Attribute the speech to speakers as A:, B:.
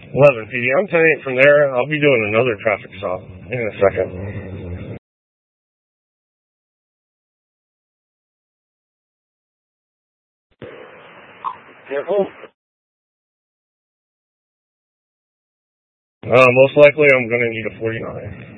A: 11 PD. I'm 10-8 from there. I'll be doing another traffic stop in a second. Careful. Most likely I'm going to need a 49.